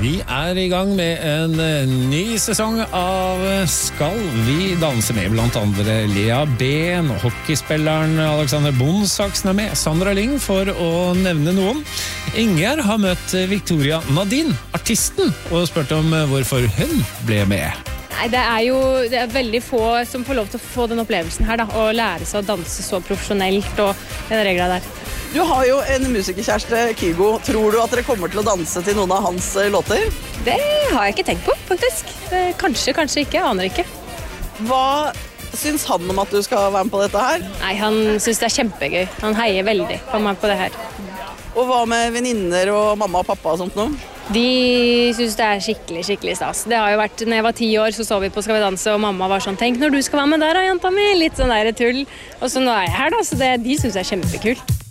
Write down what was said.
Vi I gang med en ny sesong av Skal vi danse med blant andre Lea Ben, hockeyspilleren Alexander Bondsaksen med, Sandra Lyng for å nevne noen. Ingjerd har møtt Victoria Nadine, artisten, og spurt om hvorfor hun ble med. Nei, det er veldig få som får lov til å få den opplevelsen her da, å lære seg å danse så profesjonelt og den regla der. Du har jo en musikerkjæreste, Kygo. Tror du at dere kommer til å danse til noen av hans låter? Det har jeg ikke tenkt på, faktisk. Kanskje, kanskje ikke, jeg aner ikke. Hva syns han om at du skal være med på dette her? Nei, han synes det er kjempegøy. Han heier veldig på meg på det her. Og hva med venninner og mamma og pappa og sånt nå? De synes det er skikkelig stas. Det har jo vært, når jeg var 10 år, så vi på Skal vi danse, og mamma var sånn, tenk når du skal være med der, jenta mi, litt sånn der tull. Og så nå jeg her da, så de synes det er kjempekult.